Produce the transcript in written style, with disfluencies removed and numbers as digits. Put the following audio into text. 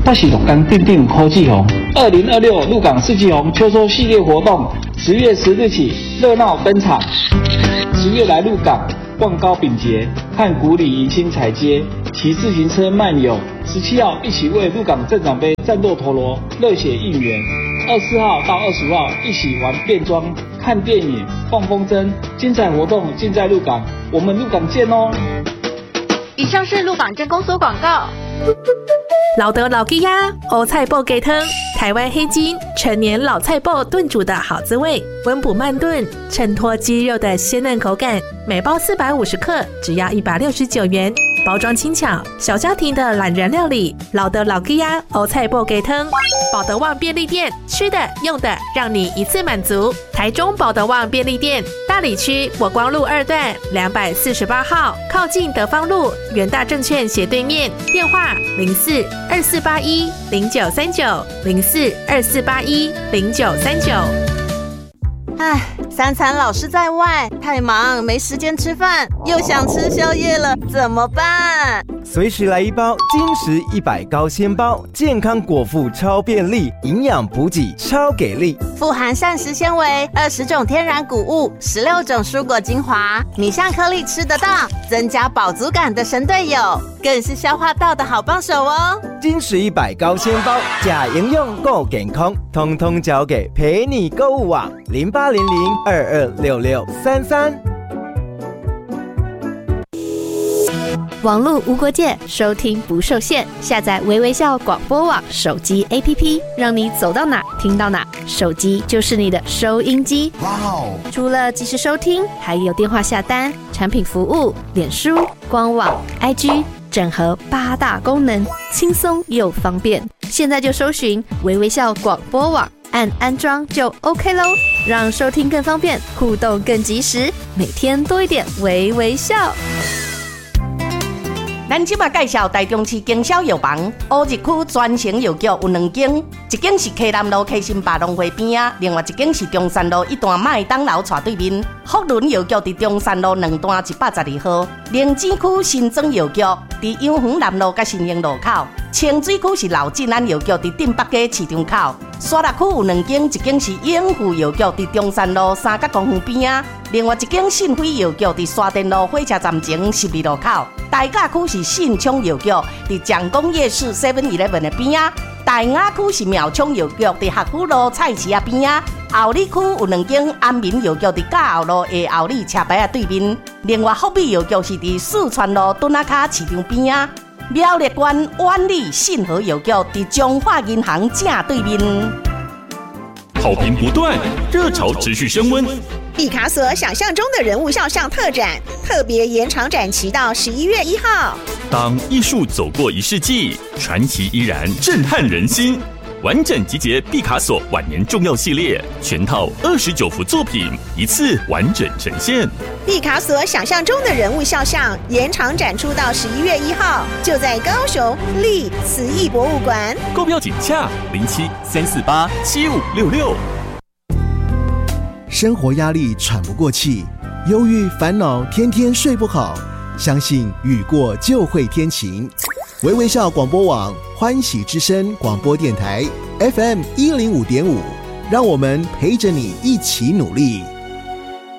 我是鹿港镇长侯志宏。2026鹿港四季红秋收系列活动10月10日起热闹登场。10月来鹿港逛糕饼节，看古里迎新彩街，骑自行车漫游。17号一起为鹿港镇长杯战斗陀螺，热血应援。24号到25号一起玩变装、看电影、放风筝，精彩活动尽在鹿港，我们鹿港见哦！ 以上是鹿港镇公所广告。 老德老鸡鸭欧菜脯鸡汤，台湾黑金陈年老菜脯炖煮的好滋味，温补慢炖，衬托鸡肉的鲜嫩口感。每包450克，只要169元。包装轻巧，小家庭的懒人料理。老德老鸡鸭欧菜脯鸡汤，保德旺便利店，吃的用的让你一次满足。台中保德旺便利店，大里区国光路2段248号，靠近德芳路元大证券斜对面。电话04-2481-0939，04-2481-0939。 唉，三餐老是在外，太忙没时间吃饭，又想吃宵夜了，怎么办？ 随时来一包精实100高纤包，健康果腹超便利，营养补给超给力， 富含膳食纤维，20种天然谷物，16种蔬果精华，米香颗粒吃得到，增加饱足感的神队友，更是消化道的好帮手哦。 精实100高纤包，假营养够健康，通通交给陪你购物网0800226633。 网络无国界，收听不受限。下载微微笑广播网手机 APP， 让你走到哪听到哪，手机就是你的收音机。哇哦！除了即时收听，还有电话下单、产品服务、脸书、官网、IG， 整合8大功能，轻松又方便。现在就搜寻微微笑广播网，按安装就 OK 咯，让收听更方便，互动更及时，每天多一点微微笑。 咱即马介绍台中市经销药房，乌日区专营药局有2间，一间是溪南路溪心百农会边啊，另外一间是中山路一段麦当劳斜对面。福伦药局伫中山路2段112号，灵芝区新庄药局伫永丰南路甲新兴路口，清水区是老进安药局伫镇北街市场口。沙鹿区有2间，一间是永富药局伫中山路3甲公园边啊，另外一间信辉药局伫沙田路火车站前12路口。大甲区是信昌药局伫蒋公夜市 7-Eleven 的边啊，大雅区是苗昌药局伫学府路菜市啊边啊，后里区有2间安民药局伫甲后路的后里车牌啊对面，另外福美药局是伫四川路墩仔卡市场边啊，苗栗县万里信和药局伫中华银行正对面。 好评不断，热潮持续升温。 毕卡索想象中的人物肖像特展，特别延长展期到11月1号。 当艺术走过1世纪，传奇依然震撼人心。完整集结毕卡索晚年重要系列，全套29幅作品，一次完整呈现。 毕卡索想象中的人物肖像延长展出到11月1号，就在高雄立慈艺博物馆。 购票请洽07-348-7566。 生活压力喘不过气，忧郁烦恼天天睡不好，相信雨过就会天晴。微微笑广播网欢喜之声广播电台 FM105.5，让我们陪着你一起努力。